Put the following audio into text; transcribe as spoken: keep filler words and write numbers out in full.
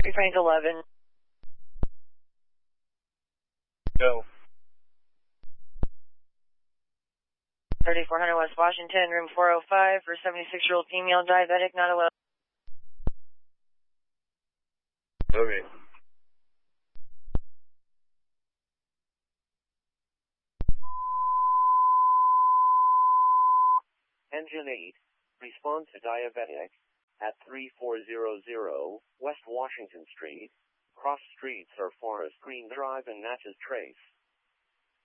Frank eleven. Go. thirty-four hundred West Washington, room four oh five for seventy-six-year-old female, diabetic, not allowed. Okay. Engine eight, respond to diabetic at thirty-four hundred West Washington Street. Cross streets are Forest Green Drive and Natchez Trace.